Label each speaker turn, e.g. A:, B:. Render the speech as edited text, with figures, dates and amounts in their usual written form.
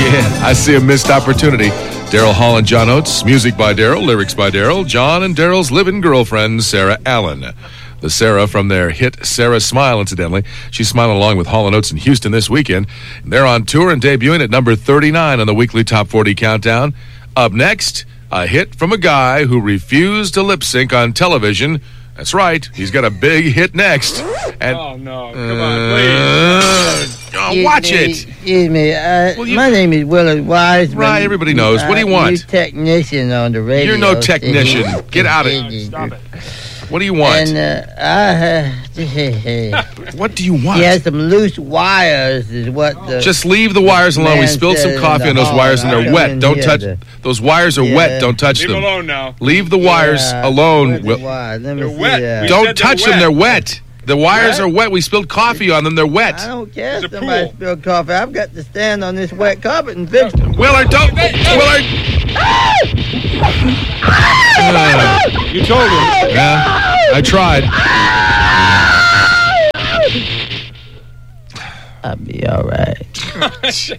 A: I see a missed opportunity. Daryl Hall and John Oates, music by Daryl, lyrics by Daryl, John and Daryl's live-in girlfriend, Sarah Allen. The Sarah from their hit Sarah Smile, incidentally. She's smiling along with Hall & Oates in Houston this weekend. They're on tour and debuting at number 39 on the weekly Top 40 Countdown. Up next, a hit from a guy who refused to lip sync on television. That's right, he's got a big hit next. And,
B: oh, no, come on, please.
A: Watch it.
C: Excuse me, my name is Willard Wise.
A: Right, everybody knows. What do you want?
C: You're technician on the radio.
A: You're no technician. Get out of it.
B: Stop it.
A: What do you want?
C: And
A: What do you want?
C: he has some loose wires is what the...
A: Just leave the wires alone. We
C: man
A: spilled some
C: said
A: coffee
C: in
A: on
C: the
A: those wires and
C: hall.
A: they're
C: I
A: wet.
C: couldn't
A: Don't
C: hear
A: touch.
C: the-
A: Those wires are wet. Don't touch
B: Leave
A: them.
B: them alone now.
A: Leave the wires alone.
C: Where's the wires? Let me
B: They're
C: see
B: wet.
C: that.
B: We
A: Don't
B: said
A: touch
B: they're
A: them. They're
B: wet.
A: wet. The wires
C: What?
A: are wet. We spilled coffee on them. They're
C: I
A: wet.
C: don't care
B: It's
C: if
B: a
C: somebody
B: pool.
C: spilled coffee. I've got to stand on this wet carpet and fix them.
A: Willard, don't. Willard.
B: You told him.
A: Yeah, I tried.
C: I'll be all right.